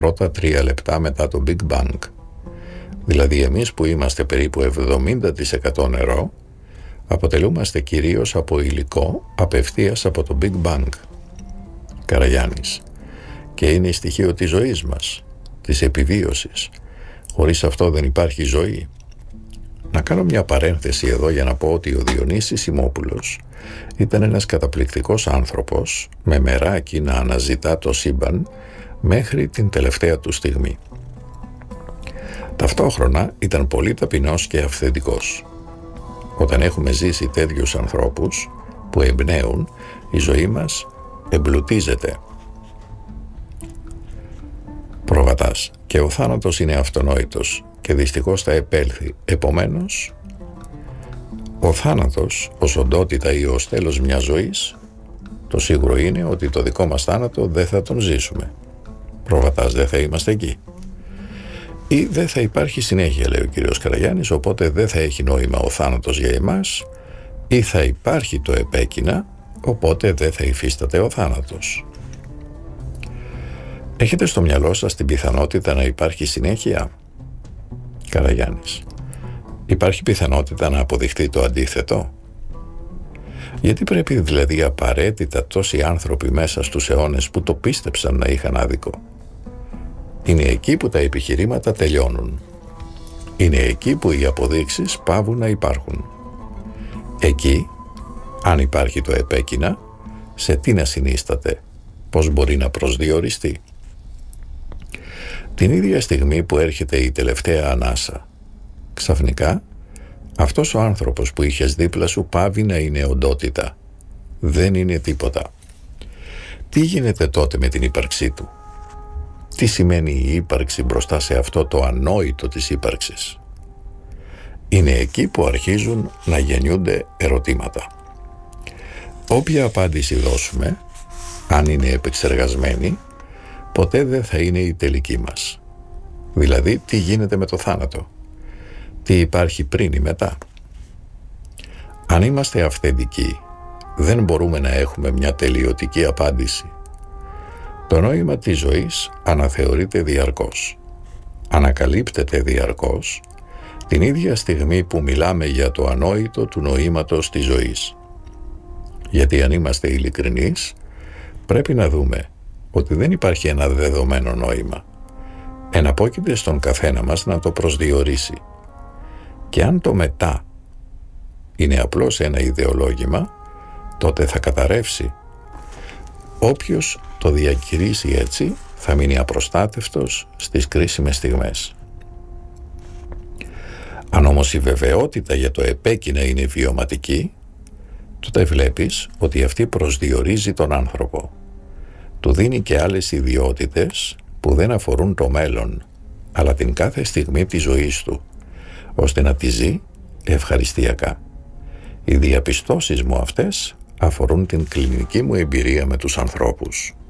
πρώτα 3 λεπτά μετά το Big Bang. Δηλαδή εμείς που είμαστε περίπου 70% νερό, αποτελούμαστε κυρίως από υλικό απευθείας από το Big Bang. Καραγιάννης. Και είναι στοιχείο της ζωής μας, της επιβίωσης. Χωρίς αυτό δεν υπάρχει ζωή. Να κάνω μια παρένθεση εδώ για να πω ότι ο Διονύσης Σιμόπουλος ήταν ένας καταπληκτικός άνθρωπος με μεράκι να αναζητά το σύμπαν μέχρι την τελευταία του στιγμή. Ταυτόχρονα ήταν πολύ ταπεινός και αυθεντικός. Όταν έχουμε ζήσει τέτοιους ανθρώπους που εμπνέουν, η ζωή μας εμπλουτίζεται. Προβατάς. Και ο θάνατος είναι αυτονόητος και δυστυχώς θα επέλθει. Επομένως, ο θάνατος ως οντότητα ή ως τέλος μιας ζωής, το σίγουρο είναι ότι το δικό μας θάνατο δεν θα τον ζήσουμε. Προβατάς, δεν θα είμαστε εκεί. Ή δεν θα υπάρχει συνέχεια, λέει ο κύριος Καραγιάννης, οπότε δεν θα έχει νόημα ο θάνατος για εμάς, ή θα υπάρχει το επέκεινα, οπότε δεν θα υφίσταται ο θάνατος. Έχετε στο μυαλό σας την πιθανότητα να υπάρχει συνέχεια? Καραγιάννης. Υπάρχει πιθανότητα να αποδειχθεί το αντίθετο? Γιατί πρέπει δηλαδή απαραίτητα τόσοι άνθρωποι μέσα στους αιώνες που το πίστεψαν να είχαν άδικο? Είναι εκεί που τα επιχειρήματα τελειώνουν. Είναι εκεί που οι αποδείξεις πάβουν να υπάρχουν. Εκεί, αν υπάρχει το επέκεινα, σε τι να συνίσταται, πώς μπορεί να προσδιοριστεί? Την ίδια στιγμή που έρχεται η τελευταία ανάσα, ξαφνικά, αυτός ο άνθρωπος που είχες δίπλα σου πάβει να είναι οντότητα. Δεν είναι τίποτα. Τι γίνεται τότε με την ύπαρξή του? Τι σημαίνει η ύπαρξη μπροστά σε αυτό το ανόητο της ύπαρξης? Είναι εκεί που αρχίζουν να γεννιούνται ερωτήματα. Όποια απάντηση δώσουμε, αν είναι επεξεργασμένη, ποτέ δεν θα είναι η τελική μας. Δηλαδή, τι γίνεται με το θάνατο? Τι υπάρχει πριν ή μετά? Αν είμαστε αυθεντικοί, δεν μπορούμε να έχουμε μια τελειωτική απάντηση. Το νόημα της ζωής αναθεωρείται διαρκώς. Ανακαλύπτεται διαρκώς την ίδια στιγμή που μιλάμε για το ανόητο του νοήματος της ζωής. Γιατί αν είμαστε ειλικρινείς, πρέπει να δούμε ότι δεν υπάρχει ένα δεδομένο νόημα. Εναπόκειται στον καθένα μας να το προσδιορίσει. Και αν το μετά είναι απλώς ένα ιδεολόγημα, τότε θα καταρρεύσει. Όποιος το διακηρύσει έτσι θα μείνει απροστάτευτος στις κρίσιμες στιγμές. Αν όμως η βεβαιότητα για το επέκεινα είναι βιωματική, τότε βλέπεις ότι αυτή προσδιορίζει τον άνθρωπο. Του δίνει και άλλες ιδιότητες που δεν αφορούν το μέλλον, αλλά την κάθε στιγμή της ζωής του, ώστε να τη ζει ευχαριστιακά. Οι διαπιστώσεις μου αυτές αφορούν την κλινική μου εμπειρία με τους ανθρώπους.